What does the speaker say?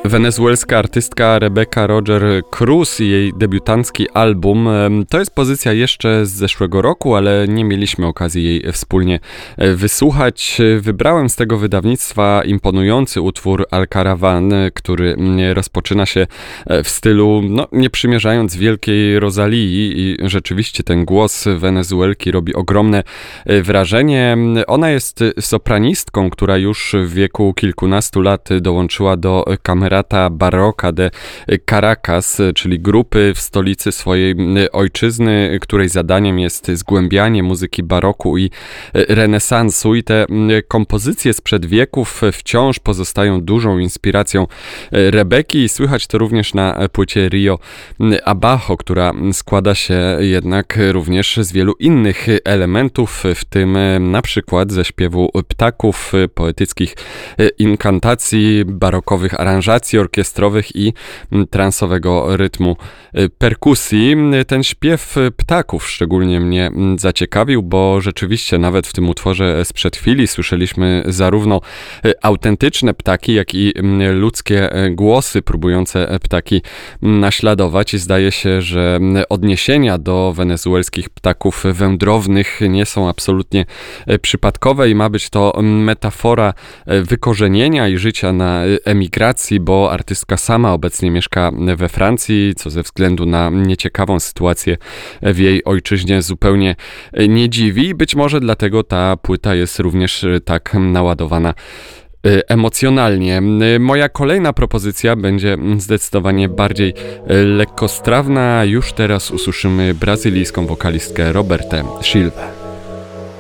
Wenezuelska artystka Rebecca Roger Cruz i jej debiutancki album to jest pozycja jeszcze z zeszłego roku, ale nie mieliśmy okazji jej wspólnie wysłuchać. Wybrałem z tego wydawnictwa imponujący utwór Al Caravan, który rozpoczyna się w stylu, nie przymierzając wielkiej Rosalii, i rzeczywiście ten głos Wenezuelki robi ogromne wrażenie. Ona jest sopranistką, która już w wieku kilkunastu lat dołączyła do Camerata Barroca de Caracas, czyli grupy w stolicy swojej ojczyzny, której zadaniem jest zgłębianie muzyki baroku i renesansu, i te kompozycje sprzed wieków wciąż pozostają dużą inspiracją Rebeki. Słychać to również na płycie Rio Abajo, która składa się jednak również z wielu innych elementów, w tym na przykład ze śpiewu ptaków, poetyckich inkantacji, barokowych aranżacji orkiestrowych i transowego rytmu perkusji. Ten śpiew ptaków szczególnie mnie zaciekawił, bo rzeczywiście nawet w tym utworze sprzed chwili słyszeliśmy zarówno autentyczne ptaki, jak i ludzkie głosy próbujące ptaki naśladować, i zdaje się, że odniesienia do wenezuelskich ptaków wędrownych nie są absolutnie przypadkowe i ma być to metafora wykorzenienia i życia na emigracji, bo artystka sama obecnie mieszka we Francji, co ze względu na nieciekawą sytuację w jej ojczyźnie zupełnie nie dziwi. Być może dlatego ta płyta jest również tak naładowana emocjonalnie. Moja kolejna propozycja będzie zdecydowanie bardziej lekkostrawna. Już teraz usłyszymy brazylijską wokalistkę Robertę Silvę.